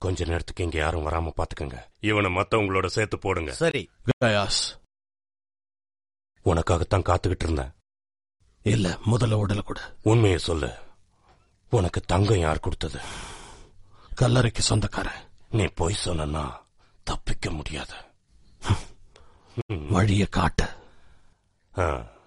கொஞ்ச நேரத்துக்கு இங்க யாரும் வராம பாத்துக்கங்க. இவனை மத்தவங்களோட சேர்த்து போடுங்க. சரி. கயாஸ், உனக்காகத்தான் காத்துக்கிட்டு இருந்தேன். இல்ல, முதல்ல உடல கூட. உண்மையை சொல்லு, உனக்கு தங்கம் யார் கொடுத்தது? கல்லறைக்கு சொந்தக்காரன். நீ போய் சொன்னா தப்பிக்க முடியாது. வழிய காட்ட.